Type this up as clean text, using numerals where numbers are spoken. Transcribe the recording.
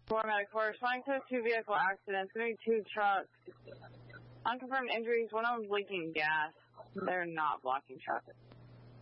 Medic 4, responding to a 2-vehicle accident. It's going to be 2 trucks. Unconfirmed injuries, one of them is leaking gas. They're not blocking traffic.